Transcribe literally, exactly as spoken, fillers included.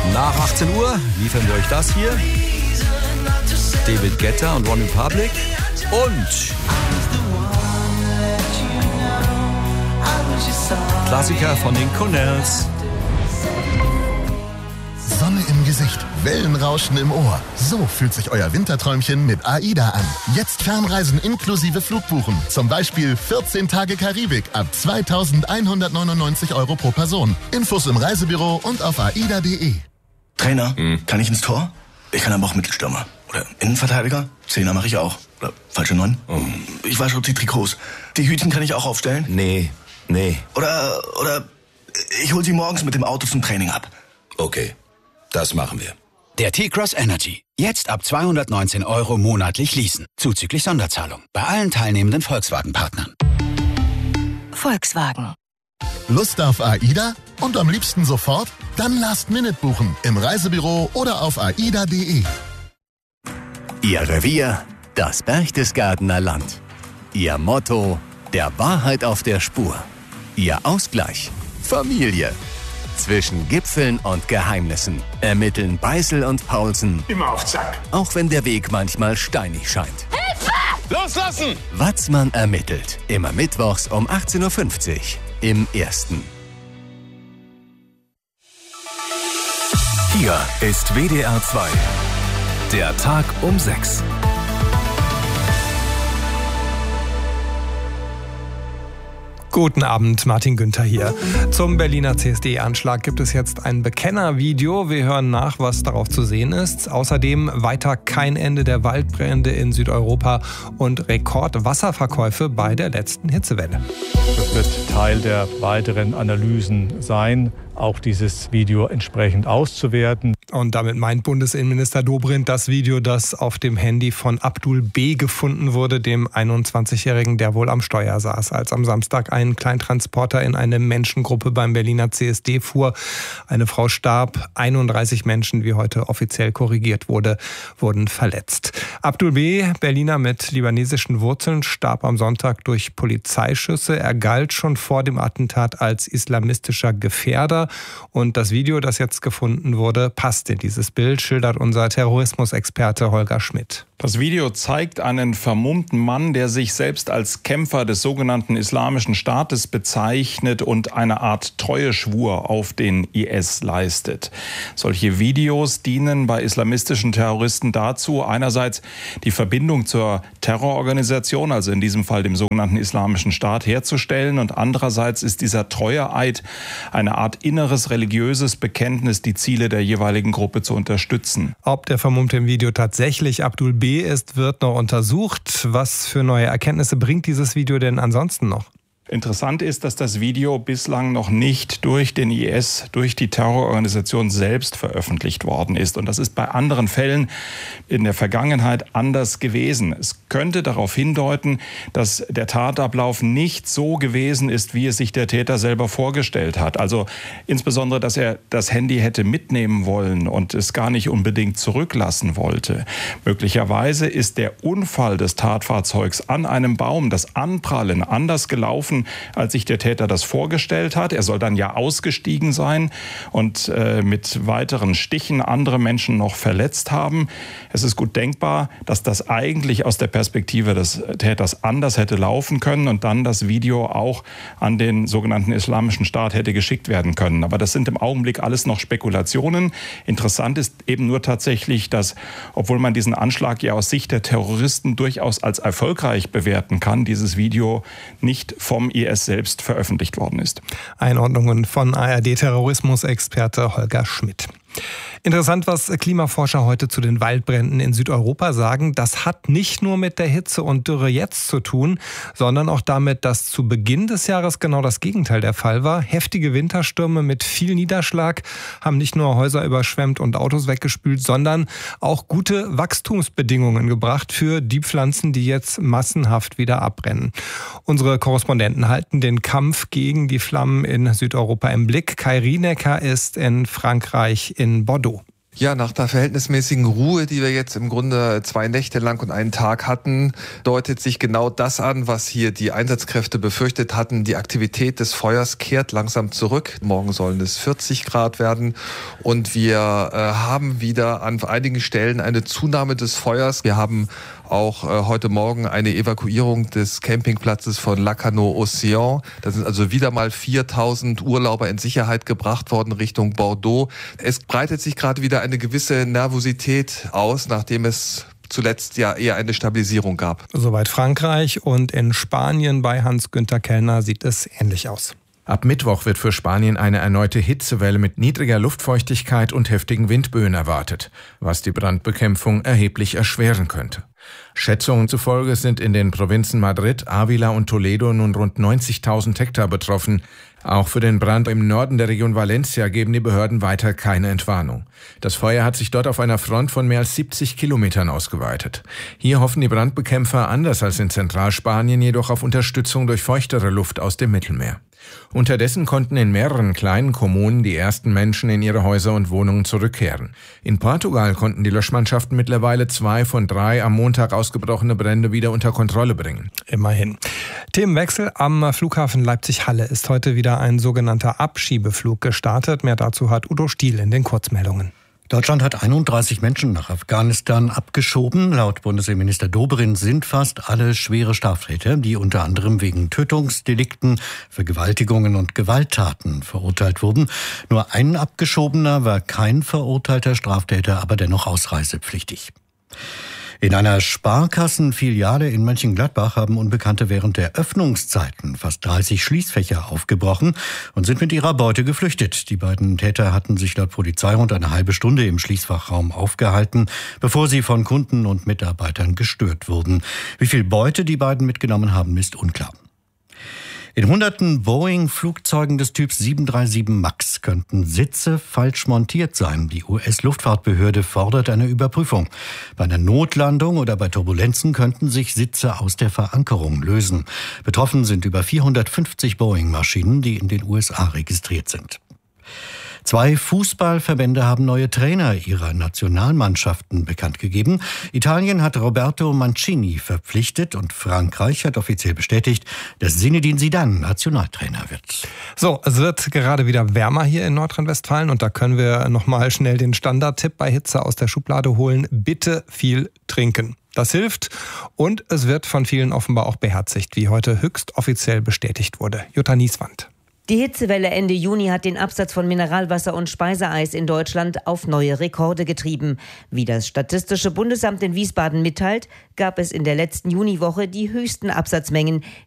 Nach achtzehn Uhr liefern wir euch das hier. David Guetta und One Republic. Und Klassiker von den Cornells. Sonne im Gesicht, Wellenrauschen im Ohr. So fühlt sich euer Winterträumchen mit AIDA an. Jetzt Fernreisen inklusive Flugbuchen. Zum Beispiel vierzehn Tage Karibik ab zweitausendeinhundertneunundneunzig Euro pro Person. Infos im Reisebüro und auf aida punkt de. Trainer, hm. kann ich ins Tor? Ich kann aber auch Mittelstürmer. Oder Innenverteidiger? Zehner mache ich auch. Oder falsche Neun? Oh. Ich wasche auch die Trikots. Die Hütchen kann ich auch aufstellen? Nee, nee. Oder, oder ich hol sie morgens mit dem Auto zum Training ab. Okay, das machen wir. Der T-Cross Energy. Jetzt ab zweihundertneunzehn Euro monatlich leasen. Zuzüglich Sonderzahlung. Bei allen teilnehmenden Volkswagen-Partnern. Volkswagen. Lust auf AIDA? Und am liebsten sofort? Dann Last Minute buchen. Im Reisebüro oder auf aida punkt de. Ihr Revier, das Berchtesgadener Land. Ihr Motto, der Wahrheit auf der Spur. Ihr Ausgleich, Familie. Zwischen Gipfeln und Geheimnissen ermitteln Beißel und Paulsen. Immer auf Zack. Auch wenn der Weg manchmal steinig scheint. Hilfe! Loslassen! Watzmann ermittelt. Immer mittwochs um achtzehn Uhr fünfzig im Ersten. Hier ist W D R zwei. Der Tag um sechs. Guten Abend, Martin Günther hier. Zum Berliner C S D-Anschlag gibt es jetzt ein Bekennervideo. Wir hören nach, was darauf zu sehen ist. Außerdem weiter kein Ende der Waldbrände in Südeuropa und Rekordwasserverkäufe bei der letzten Hitzewelle. Das wird Teil der weiteren Analysen sein, auch dieses Video entsprechend auszuwerten. Und damit meint Bundesinnenminister Dobrindt das Video, das auf dem Handy von Abdul B. gefunden wurde, dem einundzwanzigjährigen, der wohl am Steuer saß, als am Samstag ein Kleintransporter in eine Menschengruppe beim Berliner C S D fuhr. Eine Frau starb, einunddreißig Menschen, wie heute offiziell korrigiert wurde, wurden verletzt. Abdul B., Berliner mit libanesischen Wurzeln, starb am Sonntag durch Polizeischüsse. Er galt schon vor dem Attentat als islamistischer Gefährder. Und das Video, das jetzt gefunden wurde, passt in dieses Bild, schildert unser Terrorismusexperte Holger Schmidt. Das Video zeigt einen vermummten Mann, der sich selbst als Kämpfer des sogenannten Islamischen Staates bezeichnet und eine Art Treueschwur auf den I S leistet. Solche Videos dienen bei islamistischen Terroristen dazu, einerseits die Verbindung zur Terrororganisation, also in diesem Fall dem sogenannten Islamischen Staat, herzustellen, und andererseits ist dieser Treueeid eine Art inneres religiöses Bekenntnis, die Ziele der jeweiligen Gruppe zu unterstützen. Ob der Vermummte im Video tatsächlich Abdul B. ist, wird noch untersucht. Was für neue Erkenntnisse bringt dieses Video denn ansonsten noch? Interessant ist, dass das Video bislang noch nicht durch den I S, durch die Terrororganisation selbst veröffentlicht worden ist. Und das ist bei anderen Fällen in der Vergangenheit anders gewesen. Es könnte darauf hindeuten, dass der Tatablauf nicht so gewesen ist, wie es sich der Täter selber vorgestellt hat. Also insbesondere, dass er das Handy hätte mitnehmen wollen und es gar nicht unbedingt zurücklassen wollte. Möglicherweise ist der Unfall des Tatfahrzeugs an einem Baum, das Anprallen, anders gelaufen, als sich der Täter das vorgestellt hat. Er soll dann ja ausgestiegen sein und äh, mit weiteren Stichen andere Menschen noch verletzt haben. Es ist gut denkbar, dass das eigentlich aus der Perspektive des Täters anders hätte laufen können und dann das Video auch an den sogenannten Islamischen Staat hätte geschickt werden können. Aber das sind im Augenblick alles noch Spekulationen. Interessant ist eben nur tatsächlich, dass, obwohl man diesen Anschlag ja aus Sicht der Terroristen durchaus als erfolgreich bewerten kann, dieses Video nicht vom I S selbst veröffentlicht worden ist. Einordnungen von A R D-Terrorismusexperte Holger Schmidt. Interessant, was Klimaforscher heute zu den Waldbränden in Südeuropa sagen. Das hat nicht nur mit der Hitze und Dürre jetzt zu tun, sondern auch damit, dass zu Beginn des Jahres genau das Gegenteil der Fall war. Heftige Winterstürme mit viel Niederschlag haben nicht nur Häuser überschwemmt und Autos weggespült, sondern auch gute Wachstumsbedingungen gebracht für die Pflanzen, die jetzt massenhaft wieder abbrennen. Unsere Korrespondenten halten den Kampf gegen die Flammen in Südeuropa im Blick. Kai Rienecker ist in Frankreich in Bordeaux. Ja, nach der verhältnismäßigen Ruhe, die wir jetzt im Grunde zwei Nächte lang und einen Tag hatten, deutet sich genau das an, was hier die Einsatzkräfte befürchtet hatten. Die Aktivität des Feuers kehrt langsam zurück. Morgen sollen es vierzig Grad werden und wir äh, haben wieder an einigen Stellen eine Zunahme des Feuers. Wir haben auch äh, heute Morgen eine Evakuierung des Campingplatzes von Lacanau-Océan. Da sind also wieder mal viertausend Urlauber in Sicherheit gebracht worden Richtung Bordeaux. Es breitet sich gerade wieder eine gewisse Nervosität aus, nachdem es zuletzt ja eher eine Stabilisierung gab. Soweit Frankreich, und in Spanien bei Hans-Günther Kellner sieht es ähnlich aus. Ab Mittwoch wird für Spanien eine erneute Hitzewelle mit niedriger Luftfeuchtigkeit und heftigen Windböen erwartet, was die Brandbekämpfung erheblich erschweren könnte. Schätzungen zufolge sind in den Provinzen Madrid, Ávila und Toledo nun rund neunzigtausend Hektar betroffen. Auch für den Brand im Norden der Region Valencia geben die Behörden weiter keine Entwarnung. Das Feuer hat sich dort auf einer Front von mehr als siebzig Kilometern ausgeweitet. Hier hoffen die Brandbekämpfer anders als in Zentralspanien jedoch auf Unterstützung durch feuchtere Luft aus dem Mittelmeer. Unterdessen konnten in mehreren kleinen Kommunen die ersten Menschen in ihre Häuser und Wohnungen zurückkehren. In Portugal konnten die Löschmannschaften mittlerweile zwei von drei am Montag ausgebrochene Brände wieder unter Kontrolle bringen. Immerhin. Themenwechsel. Am Flughafen Leipzig-Halle ist heute wieder ein sogenannter Abschiebeflug gestartet. Mehr dazu hat Udo Stiel in den Kurzmeldungen. Deutschland hat einunddreißig Menschen nach Afghanistan abgeschoben. Laut Bundesinnenminister Dobrindt sind fast alle schwere Straftäter, die unter anderem wegen Tötungsdelikten, Vergewaltigungen und Gewalttaten verurteilt wurden. Nur ein Abgeschobener war kein verurteilter Straftäter, aber dennoch ausreisepflichtig. In einer Sparkassenfiliale in Mönchengladbach haben Unbekannte während der Öffnungszeiten fast dreißig Schließfächer aufgebrochen und sind mit ihrer Beute geflüchtet. Die beiden Täter hatten sich laut Polizei rund eine halbe Stunde im Schließfachraum aufgehalten, bevor sie von Kunden und Mitarbeitern gestört wurden. Wie viel Beute die beiden mitgenommen haben, ist unklar. In hunderten Boeing-Flugzeugen des Typs sieben drei sieben Max könnten Sitze falsch montiert sein. Die U S-Luftfahrtbehörde fordert eine Überprüfung. Bei einer Notlandung oder bei Turbulenzen könnten sich Sitze aus der Verankerung lösen. Betroffen sind über vierhundertfünfzig Boeing-Maschinen, die in den U S A registriert sind. Zwei Fußballverbände haben neue Trainer ihrer Nationalmannschaften bekannt gegeben. Italien hat Roberto Mancini verpflichtet und Frankreich hat offiziell bestätigt, dass Zinedine Zidane Nationaltrainer wird. So, es wird gerade wieder wärmer hier in Nordrhein-Westfalen und da können wir nochmal schnell den Standardtipp bei Hitze aus der Schublade holen. Bitte viel trinken. Das hilft und es wird von vielen offenbar auch beherzigt, wie heute höchst offiziell bestätigt wurde. Jutta Nieswand. Die Hitzewelle Ende Juni hat den Absatz von Mineralwasser und Speiseeis in Deutschland auf neue Rekorde getrieben. Wie das Statistische Bundesamt in Wiesbaden mitteilt, gab es in der letzten Juniwoche die höchsten Absatzmengen